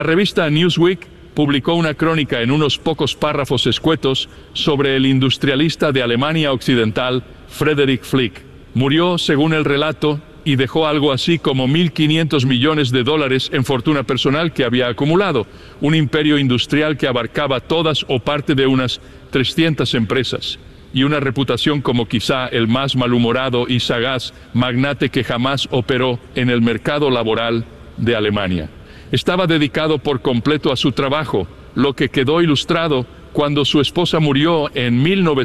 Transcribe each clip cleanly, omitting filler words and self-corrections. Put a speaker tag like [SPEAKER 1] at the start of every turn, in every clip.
[SPEAKER 1] La revista Newsweek publicó una crónica en unos pocos párrafos escuetos sobre el industrialista de Alemania Occidental, Friedrich Flick. Murió, según el relato, y dejó algo así como $1.500 millones en fortuna personal que había acumulado, un imperio industrial que abarcaba todas o parte de unas 300 empresas, y una reputación como quizá el más malhumorado y sagaz magnate que jamás operó en el mercado laboral de Alemania. Estaba dedicado por completo a su trabajo, lo que quedó ilustrado cuando su esposa murió en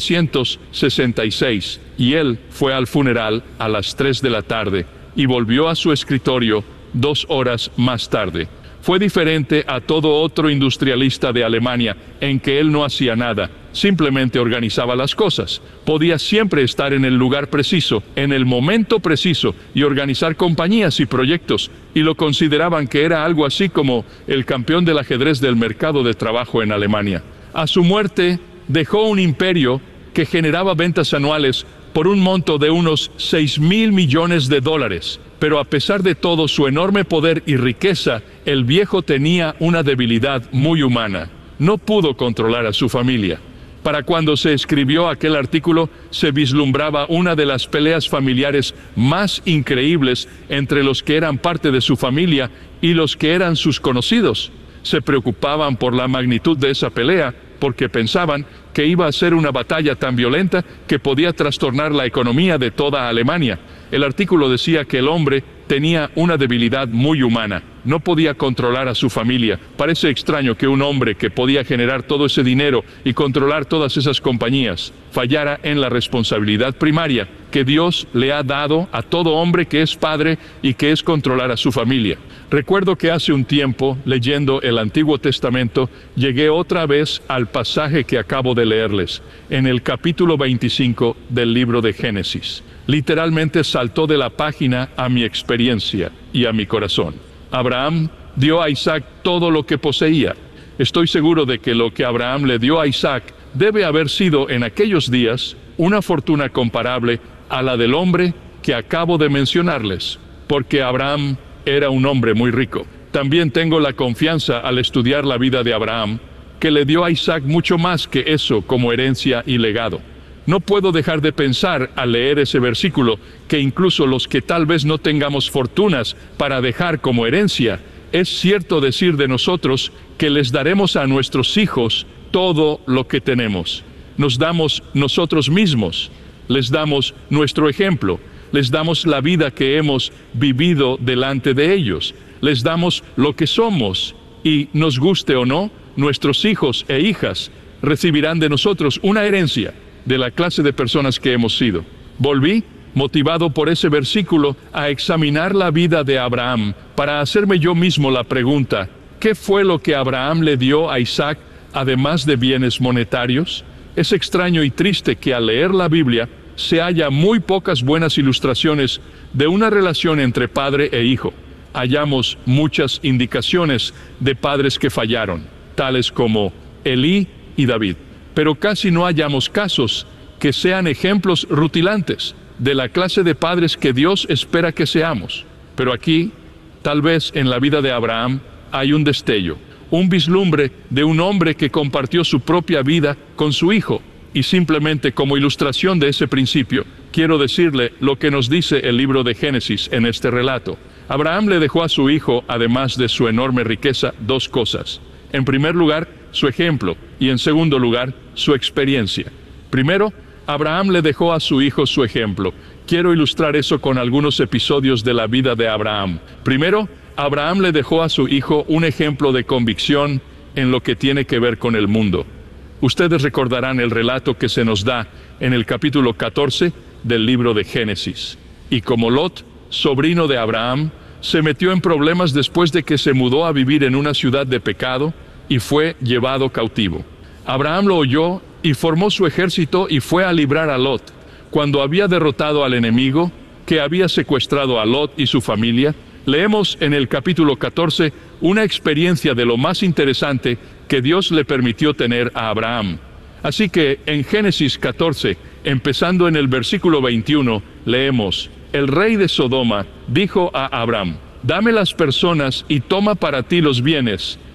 [SPEAKER 1] 1966 y él fue al funeral a las 3 de la tarde y volvió a su escritorio 2 horas más tarde. Fue diferente a todo otro industrialista de Alemania en que él no hacía nada, simplemente organizaba las cosas. Podía siempre estar en el lugar preciso, en el momento preciso y organizar compañías y proyectos, y lo consideraban que era algo así como el campeón del ajedrez del mercado de trabajo en Alemania. A su muerte, dejó un imperio que generaba ventas anuales por un monto de unos $6.000 millones. Pero a pesar de todo su enorme poder y riqueza, el viejo tenía una debilidad muy humana. No pudo controlar a su familia. Para cuando se escribió aquel artículo, se vislumbraba una de las peleas familiares más increíbles entre los que eran parte de su familia y los que eran sus conocidos. Se preocupaban por la magnitud de esa pelea, porque pensaban que iba a ser una batalla tan violenta que podía trastornar la economía de toda Alemania. El artículo decía que el hombre tenía una debilidad muy humana, no podía controlar a su familia. Parece extraño que un hombre que podía generar todo ese dinero y controlar todas esas compañías fallara en la responsabilidad primaria que Dios le ha dado a todo hombre que es padre y que es controlar a su familia. Recuerdo que hace un tiempo, leyendo el Antiguo Testamento, llegué otra vez al pasaje que acabo de leerles, en el capítulo 25 del libro de Génesis. Literalmente saltó de la página a mi experiencia y a mi corazón. Abraham dio a Isaac todo lo que poseía. Estoy seguro de que lo que Abraham le dio a Isaac debe haber sido en aquellos días una fortuna comparable a la del hombre que acabo de mencionarles, porque Abraham era un hombre muy rico. También tengo la confianza al estudiar la vida de Abraham, que le dio a Isaac mucho más que eso como herencia y legado. No puedo dejar de pensar al leer ese versículo que incluso los que tal vez no tengamos fortunas para dejar como herencia, es cierto decir de nosotros que les daremos a nuestros hijos todo lo que tenemos. Nos damos nosotros mismos, les damos nuestro ejemplo, les damos la vida que hemos vivido delante de ellos, les damos lo que somos y, nos guste o no, nuestros hijos e hijas recibirán de nosotros una herencia de la clase de personas que hemos sido. Volví, motivado por ese versículo, a examinar la vida de Abraham para hacerme yo mismo la pregunta: ¿qué fue lo que Abraham le dio a Isaac además de bienes monetarios? Es extraño y triste que al leer la Biblia se haya muy pocas buenas ilustraciones de una relación entre padre e hijo. Hallamos muchas indicaciones de padres que fallaron, tales como Elí y David. Pero casi no hallamos casos que sean ejemplos rutilantes de la clase de padres que Dios espera que seamos. Pero aquí, tal vez en la vida de Abraham, hay un destello, un vislumbre de un hombre que compartió su propia vida con su hijo. Y simplemente como ilustración de ese principio, quiero decirle lo que nos dice el libro de Génesis en este relato. Abraham le dejó a su hijo, además de su enorme riqueza, 2 cosas. En primer lugar, su ejemplo, y en segundo lugar, su experiencia. Primero, Abraham le dejó a su hijo su ejemplo. Quiero ilustrar eso con algunos episodios de la vida de Abraham. Primero, Abraham le dejó a su hijo un ejemplo de convicción en lo que tiene que ver con el mundo. Ustedes recordarán el relato que se nos da en el capítulo 14 del libro de Génesis. Y como Lot, sobrino de Abraham, se metió en problemas después de que se mudó a vivir en una ciudad de pecado y fue llevado cautivo. Abraham lo oyó y formó su ejército y fue a librar a Lot. Cuando había derrotado al enemigo, que había secuestrado a Lot y su familia, leemos en el capítulo 14 una experiencia de lo más interesante que Dios le permitió tener a Abraham. Así que en Génesis 14, empezando en el versículo 21, leemos: el rey de Sodoma dijo a Abraham: Dame las personas y toma para ti los bienes.